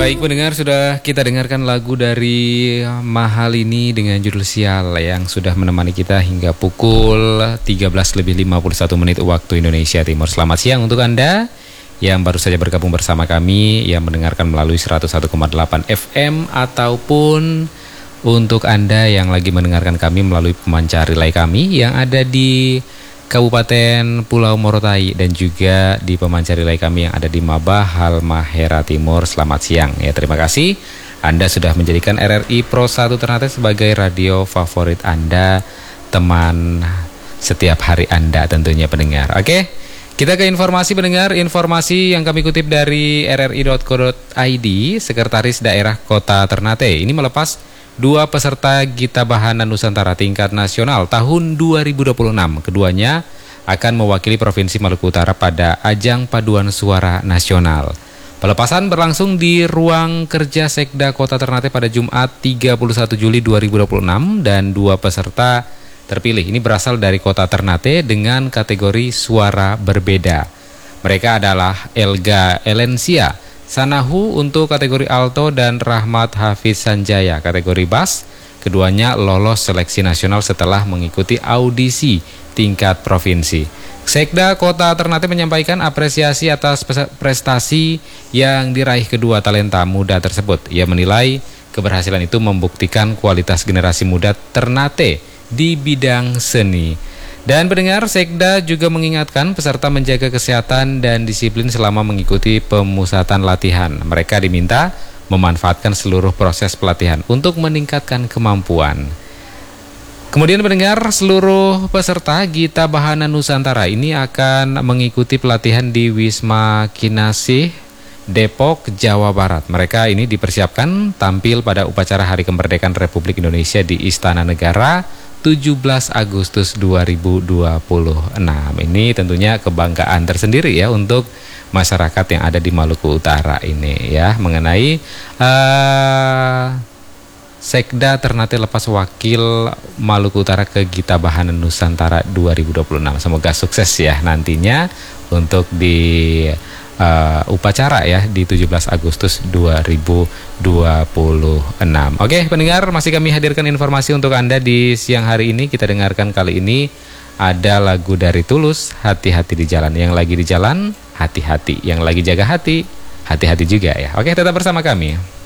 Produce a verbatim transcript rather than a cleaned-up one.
Baik pendengar, sudah kita dengarkan lagu dari Mahalini dengan judul Sial yang sudah menemani kita hingga pukul tiga belas lebih lima puluh satu menit waktu Indonesia Timur. Selamat siang untuk Anda yang baru saja bergabung bersama kami, yang mendengarkan melalui seratus satu koma delapan F M, ataupun untuk Anda yang lagi mendengarkan kami melalui pemancar relay kami yang ada di Kabupaten Pulau Morotai dan juga di pemancar relay kami yang ada di Mabah, Halmahera Timur. Selamat siang ya, terima kasih Anda sudah menjadikan R R I Pro satu Ternate sebagai radio favorit Anda, teman setiap hari Anda tentunya pendengar. Oke, kita ke informasi pendengar. Informasi yang kami kutip dari r r i dot co dot i d, Sekretaris Daerah Kota Ternate ini melepas dua peserta Gita Bahana Nusantara tingkat nasional tahun dua ribu dua puluh enam. Keduanya akan mewakili Provinsi Maluku Utara pada ajang paduan suara nasional. Pelepasan berlangsung di ruang kerja Sekda Kota Ternate pada Jumat tiga puluh satu Juli dua ribu dua puluh enam, dan dua peserta terpilih ini berasal dari Kota Ternate dengan kategori suara berbeda. Mereka adalah Elga Elensia Sanahu untuk kategori alto dan Rahmat Hafiz Sanjaya kategori bass. Keduanya lolos seleksi nasional setelah mengikuti audisi tingkat provinsi. Sekda Kota Ternate menyampaikan apresiasi atas prestasi yang diraih kedua talenta muda tersebut. Ia menilai keberhasilan itu membuktikan kualitas generasi muda Ternate di bidang seni. Dan pendengar, Sekda juga mengingatkan peserta menjaga kesehatan dan disiplin selama mengikuti pemusatan latihan. Mereka diminta memanfaatkan seluruh proses pelatihan untuk meningkatkan kemampuan. Kemudian pendengar, seluruh peserta Gita Bahana Nusantara ini akan mengikuti pelatihan di Wisma Kinasih, Depok, Jawa Barat. Mereka ini dipersiapkan tampil pada upacara Hari Kemerdekaan Republik Indonesia di Istana Negara tujuh belas Agustus dua ribu dua puluh enam. Ini tentunya kebanggaan tersendiri ya untuk masyarakat yang ada di Maluku Utara ini ya, mengenai uh, Sekda Ternate lepas wakil Maluku Utara ke Gita Bahana Nusantara dua ribu dua puluh enam. Semoga sukses ya nantinya untuk di Uh, upacara ya di tujuh belas Agustus dua ribu dua puluh enam. Oke pendengar, masih kami hadirkan informasi untuk Anda di siang hari ini. Kita dengarkan kali ini ada lagu dari Tulus, Hati-hati di Jalan. Yang lagi di jalan, hati-hati. Yang lagi jaga hati, hati-hati juga ya. Oke, tetap bersama kami.